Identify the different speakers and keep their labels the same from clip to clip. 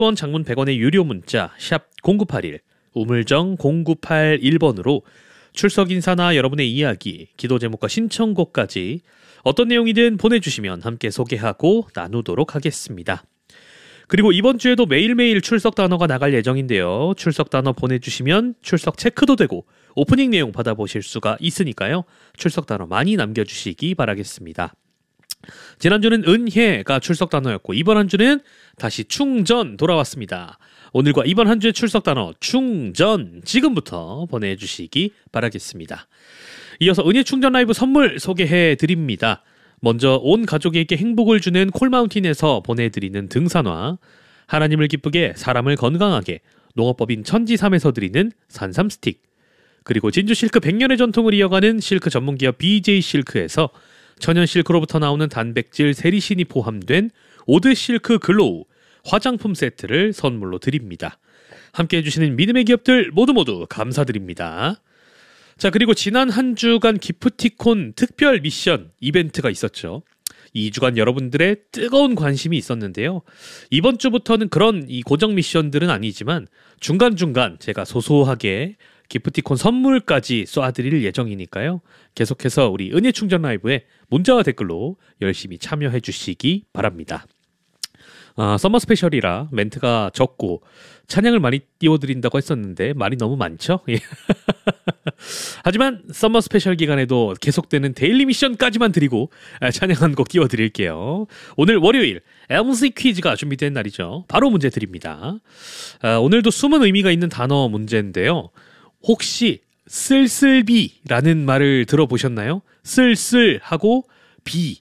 Speaker 1: 50원, 장문 100원의 유료 문자 샵 0981, 우물정 0981번으로 출석 인사나 여러분의 이야기, 기도 제목과 신청곡까지 어떤 내용이든 보내주시면 함께 소개하고 나누도록 하겠습니다. 그리고 이번 주에도 매일매일 출석 단어가 나갈 예정인데요. 출석 단어 보내주시면 출석 체크도 되고 오프닝 내용 받아보실 수가 있으니까요. 출석 단어 많이 남겨주시기 바라겠습니다. 지난주는 은혜가 출석 단어였고 이번 한 주는 다시 충전 돌아왔습니다. 오늘과 이번 한 주의 출석 단어 충전 지금부터 보내주시기 바라겠습니다. 이어서 은혜 충전 라이브 선물 소개해 드립니다. 먼저 온 가족에게 행복을 주는 콜마운틴에서 보내드리는 등산화, 하나님을 기쁘게 사람을 건강하게 농업법인 천지삼에서 드리는 산삼 스틱, 그리고 진주 실크 100년의 전통을 이어가는 실크 전문기업 BJ 실크에서 천연 실크로부터 나오는 단백질 세리신이 포함된 오드 실크 글로우 화장품 세트를 선물로 드립니다. 함께 해주시는 믿음의 기업들 모두 감사드립니다. 자, 그리고 지난 한 주간 기프티콘 특별 미션 이벤트가 있었죠. 2주간 여러분들의 뜨거운 관심이 있었는데요. 이번 주부터는 그런 이 고정 미션들은 아니지만 중간중간 제가 소소하게 기프티콘 선물까지 쏴드릴 예정이니까요. 계속해서 우리 은혜 충전 라이브에 문자와 댓글로 열심히 참여해 주시기 바랍니다. 서머 스페셜이라 멘트가 적고 찬양을 많이 띄워드린다고 했었는데 말이 너무 많죠? 하지만 서머 스페셜 기간에도 계속되는 데일리 미션까지만 드리고 찬양 한 곡 띄워드릴게요. 오늘 월요일 MC 퀴즈가 준비된 날이죠. 바로 문제 드립니다. 오늘도 숨은 의미가 있는 단어 문제인데요. 혹시 쓸쓸비라는 말을 들어보셨나요? 쓸쓸하고 비,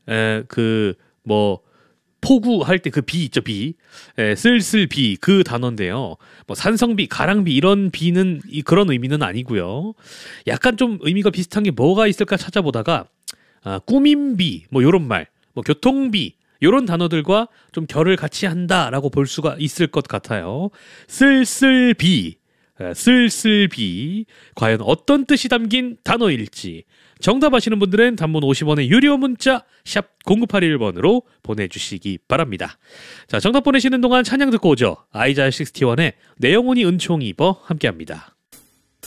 Speaker 1: 포구할 때 그 비 있죠, 비. 쓸쓸비, 그 단어인데요. 뭐 산성비, 가랑비 이런 비는 그런 의미는 아니고요. 약간 좀 의미가 비슷한 게 뭐가 있을까 찾아보다가 꾸민비, 뭐 요런 말, 뭐 교통비 요런 단어들과 좀 결을 같이 한다라고 볼 수가 있을 것 같아요. 쓸쓸비, 쓸쓸비 과연 어떤 뜻이 담긴 단어일지 정답 아시는 분들은 단문 50원의 유료 문자 샵 0981번으로 보내주시기 바랍니다. 자, 정답 보내시는 동안 찬양 듣고 오죠. 아이자 61의 내 영혼이 은총 입어 함께합니다.